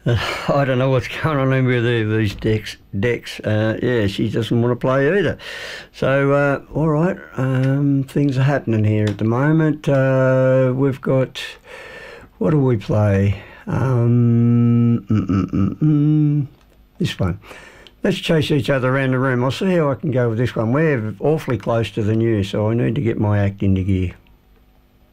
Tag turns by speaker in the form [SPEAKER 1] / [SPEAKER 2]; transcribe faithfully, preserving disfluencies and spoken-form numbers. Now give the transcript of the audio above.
[SPEAKER 1] I don't know what's going on in with the- these decks. Decks, uh, yeah, she doesn't want to play either. So, uh, all right, um, things are happening here at the moment. Uh, we've got, what do we play? Um, mm, mm, mm, mm, this one. Let's chase each other around the room. I'll see how I can go with this one. We're awfully close to the new, so I need to get my act into gear.